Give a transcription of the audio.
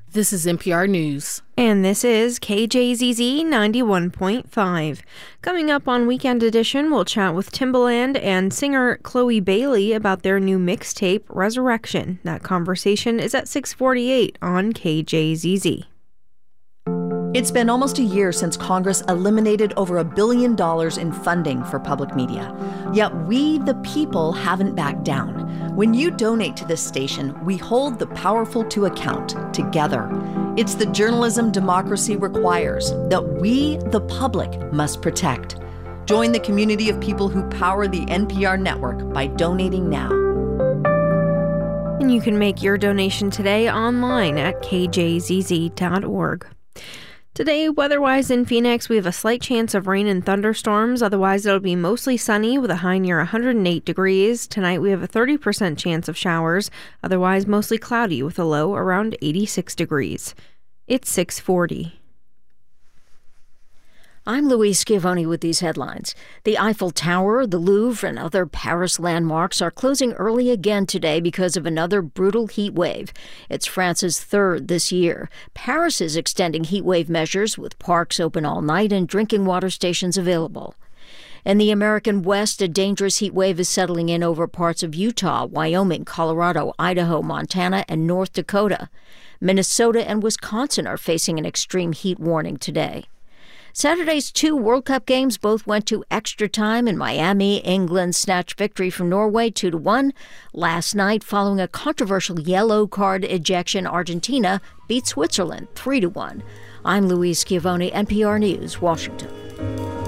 This is NPR News. And this is KJZZ 91.5. Coming up on Weekend Edition, we'll chat with Timbaland and singer Chloe Bailey about their new mixtape, Resurrection. That conversation is at 6:48 on KJZZ. It's been almost a year since Congress eliminated over $1 billion in funding for public media. Yet we, the people, haven't backed down. When you donate to this station, we hold the powerful to account together. It's the journalism democracy requires that we, the public, must protect. Join the community of people who power the NPR network by donating now. And you can make your donation today online at kjzz.org. Today, weather-wise in Phoenix, we have a slight chance of rain and thunderstorms. Otherwise, it'll be mostly sunny with a high near 108 degrees. Tonight, we have a 30% chance of showers. Otherwise, mostly cloudy with a low around 86 degrees. It's 6:40. I'm Louise Schiavone with these headlines. The Eiffel Tower, the Louvre, and other Paris landmarks are closing early again today because of another brutal heat wave. It's France's third this year. Paris is extending heat wave measures with parks open all night and drinking water stations available. In the American West, a dangerous heat wave is settling in over parts of Utah, Wyoming, Colorado, Idaho, Montana, and North Dakota. Minnesota and Wisconsin are facing an extreme heat warning today. Saturday's 2 World Cup games both went to extra time in Miami. England snatched victory from Norway 2-1. Last night, following a controversial yellow card ejection, Argentina beat Switzerland 3-1. I'm Louise Schiavone, NPR News, Washington.